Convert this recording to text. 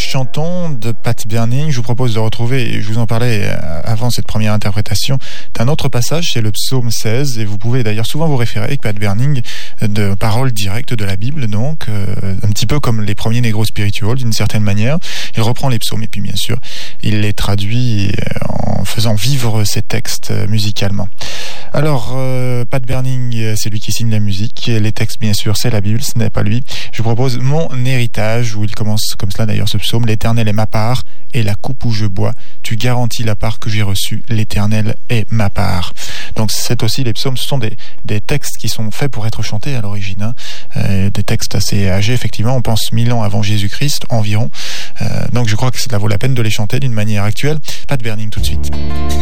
chantons de Pat Berning. Je vous propose de retrouver, et je vous en parlais avant cette première interprétation, d'un autre passage, c'est le psaume 16, et vous pouvez d'ailleurs souvent vous référer avec Pat Berning de paroles directes de la Bible, donc un petit peu comme les premiers Negro Spirituals d'une certaine manière. Il reprend les psaumes et puis bien sûr il les traduit en faisant vivre ses textes musicalement. Alors Pat Berning, c'est lui qui signe la musique, les textes bien sûr c'est la Bible, ce n'est pas lui. Je vous propose Mon héritage, où il commence comme cela d'ailleurs ce psaume: l'Éternel est ma part et la coupe où je bois, tu garantis la part que j'ai reçue, l'Éternel est ma part. Donc c'est aussi les psaumes, ce sont des textes qui sont faits pour être chantés à l'origine, des textes assez âgés effectivement, on pense 1000 ans avant Jésus-Christ environ, donc je crois que cela vaut la peine de les chanter d'une manière actuelle. Pat Berning tout de suite.